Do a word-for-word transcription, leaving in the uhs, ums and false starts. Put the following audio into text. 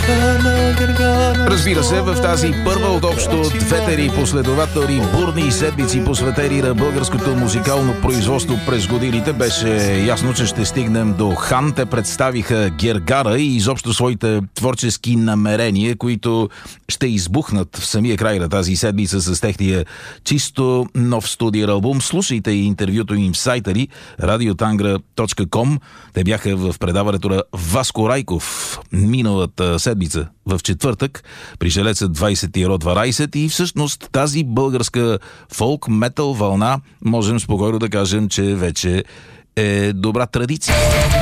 Разбира се, в тази първа от общо двете ни последователни бурни седмици, посветени на българското музикално производство през годините, беше ясно, че ще стигнем до Хан. Те представиха Гергара и изобщо своите творчески намерения, които ще избухнат в самия край на тази седмица с техния чисто нов студиен албум. Слушайте и интервюто им в сайта ни радиотангра точка ком. Те бяха в предаването на Васко Райков миналата седмица в четвъртък при Желеца двайсет и едно дванайсет и всъщност тази българска фолк-метал вълна можем спокойно да кажем, че вече е добра традиция.